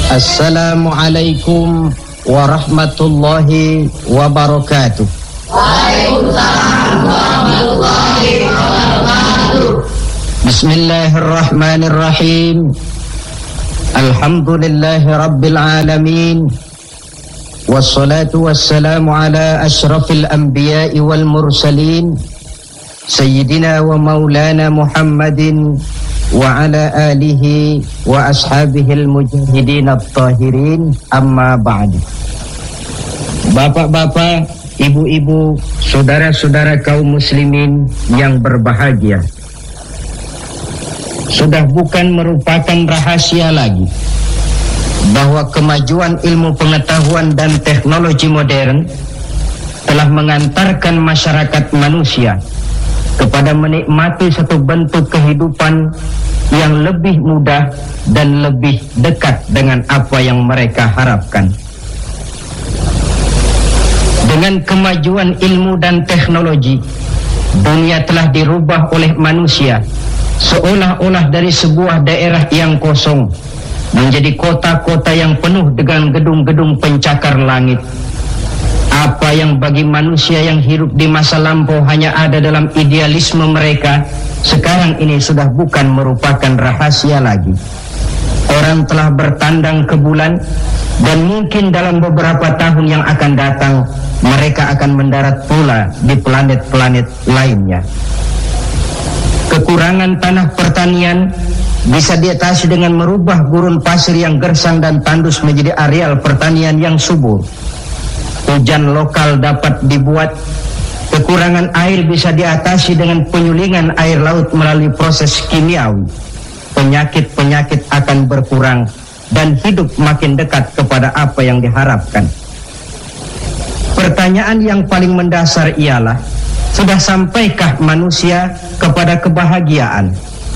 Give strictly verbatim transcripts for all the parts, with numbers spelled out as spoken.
Assalamualaikum warahmatullahi wabarakatuh. Waalaikumsalam warahmatullahi wabarakatuh. Bismillahirrahmanirrahim. Alhamdulillahi rabbil alamin. Wassalatu wassalamu ala ashrafil anbiya'i wal mursalin Sayyidina wa maulana Muhammadin wa ala alihi wa ashabihil mujahidin at-tahirin, amma ba'du. Bapak-bapak, ibu-ibu, saudara-saudara kaum muslimin yang berbahagia, sudah bukan merupakan rahasia lagi bahwa kemajuan ilmu pengetahuan dan teknologi modern telah mengantarkan masyarakat manusia kepada menikmati satu bentuk kehidupan yang lebih mudah dan lebih dekat dengan apa yang mereka harapkan. Dengan kemajuan ilmu dan teknologi, dunia telah dirubah oleh manusia seolah-olah dari sebuah daerah yang kosong menjadi kota-kota yang penuh dengan gedung-gedung pencakar langit. Apa yang bagi manusia yang hidup di masa lampau hanya ada dalam idealisme mereka, sekarang ini sudah bukan merupakan rahasia lagi. Orang telah bertandang ke bulan, dan mungkin dalam beberapa tahun yang akan datang mereka akan mendarat pula di planet-planet lainnya. Kekurangan tanah pertanian bisa diatasi dengan merubah gurun pasir yang gersang dan tandus menjadi areal pertanian yang subur. Hujan lokal dapat dibuat. Kekurangan air bisa diatasi dengan penyulingan air laut melalui proses kimiawi. Penyakit-penyakit akan berkurang dan hidup makin dekat kepada apa yang diharapkan. Pertanyaan yang paling mendasar ialah, sudah sampaikah manusia kepada kebahagiaan?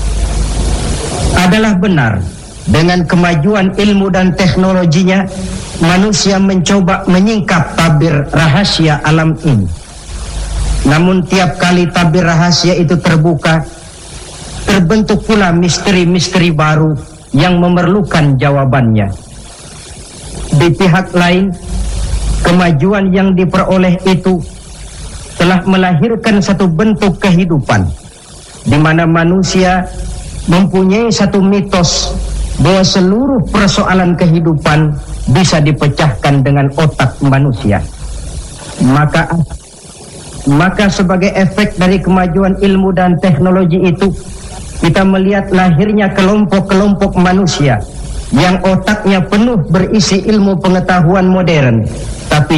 Adalah benar, dengan kemajuan ilmu dan teknologinya, manusia mencoba menyingkap tabir rahasia alam ini. Namun tiap kali tabir rahasia itu terbuka, terbentuk pula misteri-misteri baru yang memerlukan jawabannya. Di pihak lain, kemajuan yang diperoleh itu telah melahirkan satu bentuk kehidupan di mana manusia mempunyai satu mitos bahwa seluruh persoalan kehidupan bisa dipecahkan dengan otak manusia. Maka maka sebagai efek dari kemajuan ilmu dan teknologi itu, kita melihat lahirnya kelompok-kelompok manusia yang otaknya penuh berisi ilmu pengetahuan modern, tapi